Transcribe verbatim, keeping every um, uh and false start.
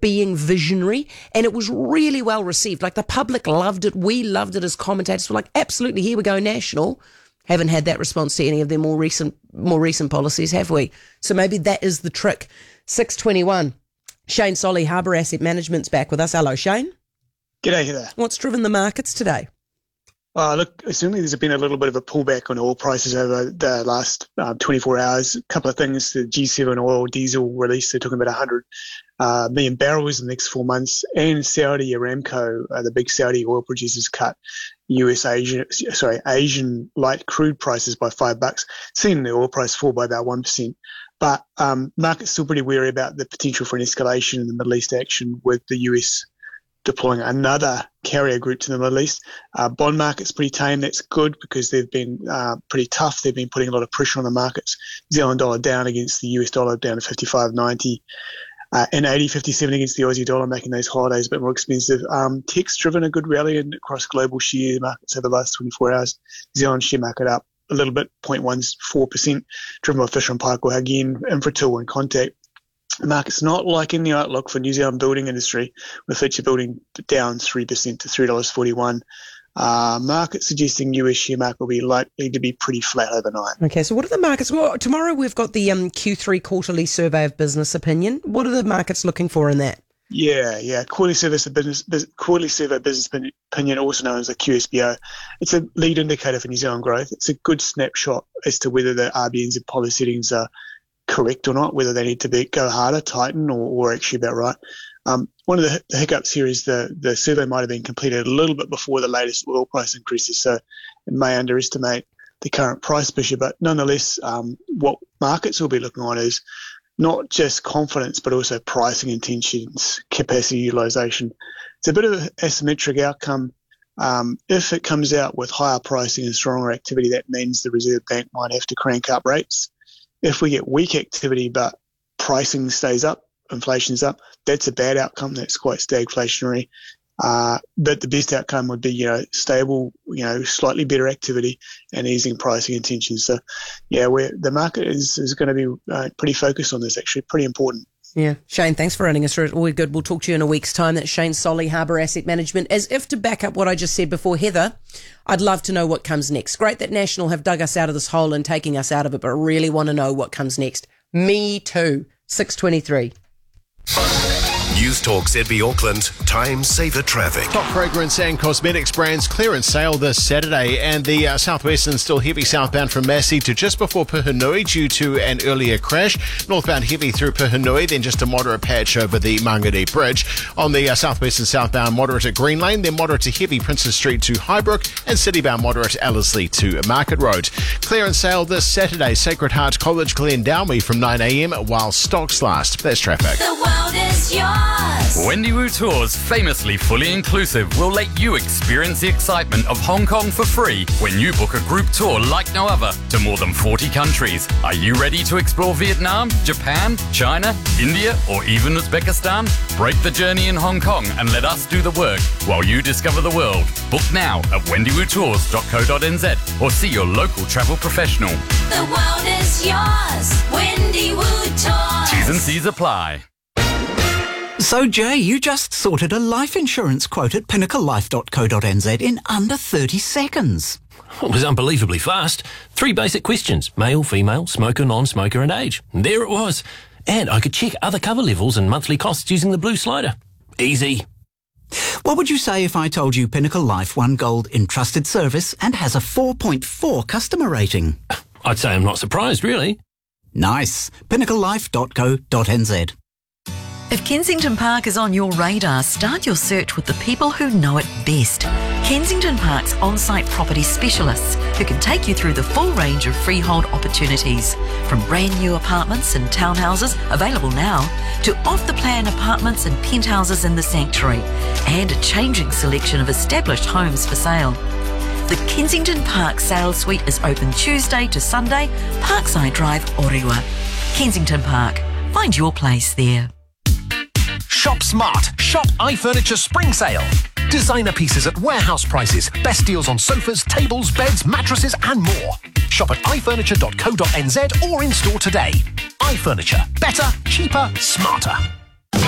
being visionary, and it was really well received. Like, the public loved it. We loved it as commentators. We're like, absolutely, here we go, National. Haven't had that response to any of their more recent more recent policies, have we? So maybe that is the trick. six twenty-one. Shane Solly, Harbour Asset Management's back with us. Hello, Shane. G'day there. What's driven the markets today? Uh, look, certainly there's been a little bit of a pullback on oil prices over the last uh, twenty-four hours. A couple of things, the G seven oil diesel release, they're talking about one hundred uh, million barrels in the next four months. And Saudi Aramco, uh, the big Saudi oil producers, cut U S Asian, sorry, Asian light crude prices by five bucks, seeing the oil price fall by about one percent. But um, market's still pretty wary about the potential for an escalation in the Middle East action with the U S deploying another carrier group to the Middle East. Uh, bond market's pretty tame. That's good because they've been uh, pretty tough. They've been putting a lot of pressure on the markets. New Zealand dollar down against the U S dollar, down to fifty-five ninety, uh, and eighty fifty-seven against the Aussie dollar, making those holidays a bit more expensive. Um, tech's driven a good rally in, across global share markets over the last twenty-four hours. New Zealand share market up a little bit, zero point one four percent, driven by Fisher and Paykel, again, Infratil and Contact. The market's not liking the outlook for New Zealand building industry, with Fletcher Building down three percent to three dollars forty-one. Uh, market suggesting U S share market will be likely to be pretty flat overnight. Okay, so what are the markets? Well, tomorrow we've got the um, Q three quarterly survey of business opinion. What are the markets looking for in that? Yeah, yeah. Quarterly survey of business, business, quarterly survey of business opinion, also known as the Q S B O. It's a lead indicator for New Zealand growth. It's a good snapshot as to whether the R B N's policy settings are correct or not, whether they need to be go harder, tighten, or, or actually about right. Um, one of the, the hiccups here is the, the survey might have been completed a little bit before the latest oil price increases, so it may underestimate the current price pressure. But nonetheless, um, what markets will be looking on is not just confidence, but also pricing intentions, capacity utilization. It's a bit of an asymmetric outcome. Um, if it comes out with higher pricing and stronger activity, that means the Reserve Bank might have to crank up rates. If we get weak activity but pricing stays up, inflation's up, that's a bad outcome. That's quite stagflationary. Uh, but the best outcome would be, you know, stable, you know, slightly better activity and easing pricing intentions. So, yeah, we're, the market is, is going to be uh, pretty focused on this, actually, pretty important. Yeah. Shane, thanks for running us through it. Always good. We'll talk to you in a week's time. That's Shane Solly, Harbour Asset Management. As if to back up what I just said before, Heather, I'd love to know what comes next. Great that National have dug us out of this hole and taking us out of it, but I really want to know what comes next. Me too. six twenty-three. News Talk Z B Auckland, time saver traffic. Top fragrance and cosmetics brands clearance sale this Saturday, and the uh, Southwestern still heavy southbound from Massey to just before Puhinui due to an earlier crash. Northbound heavy through Puhinui, then just a moderate patch over the Mangere Bridge. On the uh, Southwestern southbound, moderate at Green Lane, then moderate to heavy Princes Street to Highbrook, and citybound moderate Ellerslie to Market Road. Clearance sale this Saturday, Sacred Heart College, Glendalmie from nine a.m. while stocks last. That's traffic. The world is yours. Wendy Wu Tours, famously fully inclusive, will let you experience the excitement of Hong Kong for free when you book a group tour like no other to more than forty countries. Are you ready to explore Vietnam, Japan, China, India, or even Uzbekistan? Break the journey in Hong Kong and let us do the work while you discover the world. Book now at wendy wu tours dot co dot n z or see your local travel professional. The world is yours. Wendy Wu Tours. T's and C's apply. So, Jay, you just sorted a life insurance quote at pinnacle life dot co dot n z in under thirty seconds. It was unbelievably fast. Three basic questions: male, female, smoker, non-smoker, and age. And there it was. And I could check other cover levels and monthly costs using the blue slider. Easy. What would you say if I told you Pinnacle Life won gold in trusted service and has a four point four customer rating? I'd say I'm not surprised, really. Nice. pinnacle life dot co dot n z. If Kensington Park is on your radar, start your search with the people who know it best. Kensington Park's on-site property specialists who can take you through the full range of freehold opportunities, from brand new apartments and townhouses available now to off-the-plan apartments and penthouses in the Sanctuary, and a changing selection of established homes for sale. The Kensington Park Sales Suite is open Tuesday to Sunday, Parkside Drive, Orewa. Kensington Park. Find your place there. Shop smart. Shop iFurniture Spring Sale. Designer pieces at warehouse prices. Best deals on sofas, tables, beds, mattresses and more. Shop at i furniture dot co dot n z or in store today. iFurniture. Better, cheaper, smarter.